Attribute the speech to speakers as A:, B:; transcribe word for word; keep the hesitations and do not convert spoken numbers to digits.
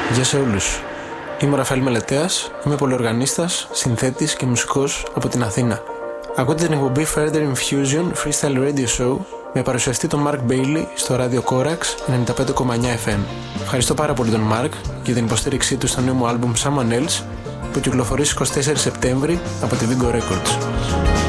A: Γεια σε όλους. Είμαι ο Ραφαήλ Μελετέας, είμαι πολυοργανίστας, συνθέτης και μουσικός από την Αθήνα. Ακούτε την εκπομπή Further Infusion Freestyle Radio Show με παρουσιαστή τον Mark Bailey στο ράδιο Corax ενενήντα πέντε κόμμα εννιά εφ εμ. Ευχαριστώ πάρα πολύ τον Mark για την υποστήριξή του στο νέο μου άλμπουμ Someone Else που κυκλοφορεί στις είκοσι τέσσερις Σεπτέμβρη από τη Vigo Records.